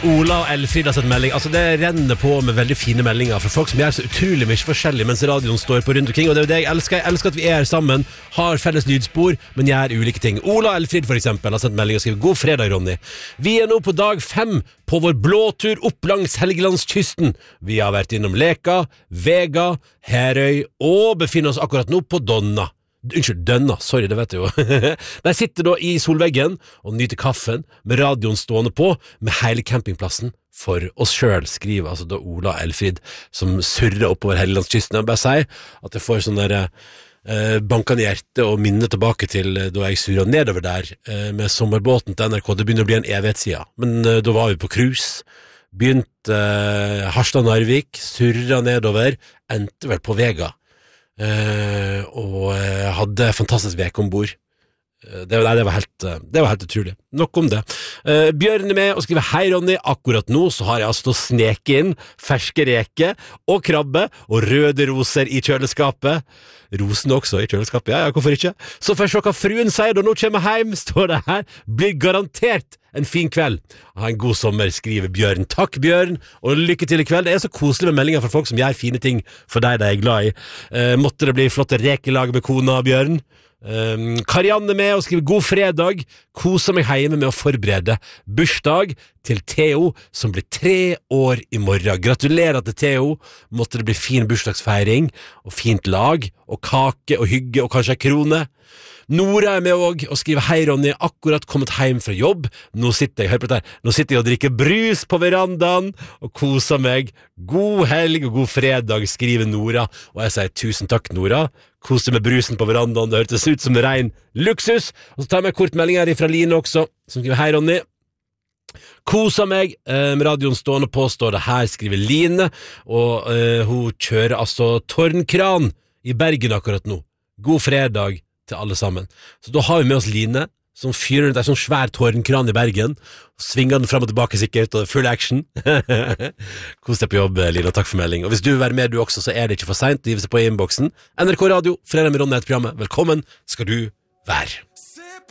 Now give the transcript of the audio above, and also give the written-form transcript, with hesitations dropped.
Ola og Elfrid har sett melding. Altså det renner på med veldig fine meldinger fra folk som gjør så utrolig mye forskjellig mens radioen står på rundt omkring. Og det er jo det jeg elsker. Jeg elsker at vi er her sammen, har felles lydspor, men gjør ulike ting. Ola og Elfrid for eksempel har sendt melding og skriver: God fredag, Ronny. Vi er nå på dag 5 på vår blåtur opp langs Helgelandskysten. Vi har vært innom Leka, Vega, Herøy og befinner oss akkurat nå på Donna. Unnskyld, Dønna, sorry, det vet jeg jo. Der sitter da i solveggen og nyter kaffen med radioen stående på, med hele campingplassen for oss selv, skriver altså da Ola Elfrid, som surrer oppover Helgelandskysten. Jeg bare sier at jeg får sånn der bankende hjerte og minne tilbake til da jeg surret nedover der med sommerbåten til NRK. Det begynner å bli en evighet siden, men da var vi på cruise, begynte Harstad-Narvik, surret nedover, endte vel på Vega. Og hadde fantastisk vek ombord. Det var helt utrolig. Nok om det. Bjørn er med og skriver: Hei Ronny, akkurat nå så har jeg altså sneket inn ferske reker og krabbe og røde roser i kjøleskapet. Rosen også i kjøleskapet, ja, hvorfor ikke? Så først hva fruen sier da nå kommer jeg hjem, står det her, blir garantert en fin kveld. Ha en god sommer, skriver Bjørn. Takk Bjørn, og lykke til i kveld. Det er så koselig med meldinger fra folk som gjør fine ting for deg de er glad i. Måtte det bli flotte rekelag med kona, Bjørn. Karianne med og skriver: God fredag, koser meg hjemme med å forberede bursdag til Theo, som blir 3 år i morgen. Gratulerer til Theo, måtte det bli fin bursdagsfeiring og fint lag og kake og hygge og kanskje en krone. Nora er med og skriver: Hei Ronny, akkurat kommet hjem fra jobb. Nå sitter jeg og drikker brus på verandaen og koser meg. God helg og god fredag, skriver Nora. Og jeg sier tusen takk, Nora. Koser med brusen på verandaen, det hørtes ut som ren luksus. Og så tar jeg med kort melding her fra Line også, som skriver: Hei Ronny, koser meg med radioen stående på, står det her, skriver Line. Og hun kjører altså Tårnkran i Bergen akkurat nå. God fredag til alle sammen. Så da har vi med oss Line, som fyrer rundt en sånn svær tårnkran i Bergen, svinger den frem og tilbake sikkert, og full action. Kos deg på jobb, Line, og takk for melding. Og hvis du vil være med du også, så er det ikke for sent. Giv seg på i innboksen. NRK Radio, fredag med Ronny, et programmet. Velkommen skal du være.